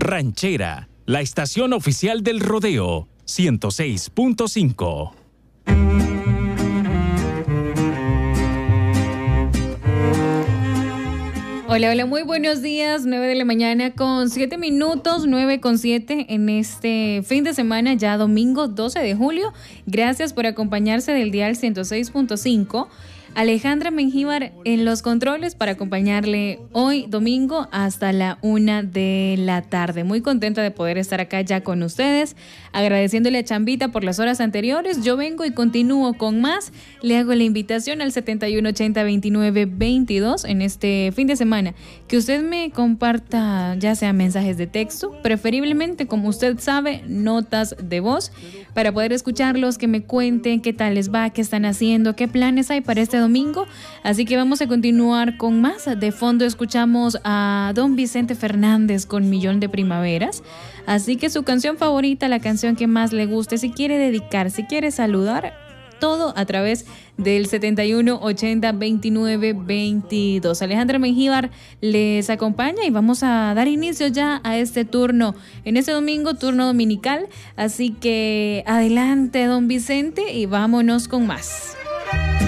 Ranchera, la estación oficial del rodeo, 106.5. Hola, hola, muy buenos días, 9 de la mañana con 7 minutos, 9 con 7 en este fin de semana, ya domingo 12 de julio. Gracias por acompañarse del dial 106.5. Alejandra Mengíbar en los controles para acompañarle hoy domingo hasta la 1 de la tarde. Muy contenta de poder estar acá ya con ustedes, agradeciéndole a Chambita por las horas anteriores. Yo vengo y continúo con más. Le hago la invitación al 7180-2922 en este fin de semana, que usted me comparta ya sea mensajes de texto, preferiblemente, como usted sabe, notas de voz, para poder escucharlos, que me cuenten qué tal les va, qué están haciendo, qué planes hay para este domingo. Así que vamos a continuar con más. De fondo escuchamos a don Vicente Fernández con Millón de Primaveras. Así que su canción favorita, la canción que más le guste, si quiere dedicar, si quiere saludar, todo a través del 7180-2922. Alejandra Mengíbar les acompaña y vamos a dar inicio ya a este turno, en este domingo, turno dominical. Así que adelante, don Vicente, y vámonos con más.